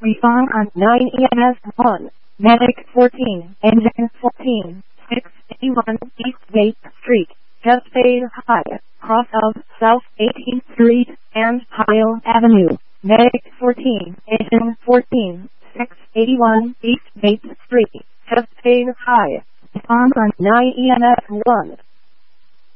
Refund on 9 EMS 1, Medic 14, Engine 14, 681 East Gate Street, Cascade High, cross of South 18th Street and Highland Avenue. Medic 14, Engine 14, 681 East Gate Street, Cascade High. Refund on 9 EMS 1.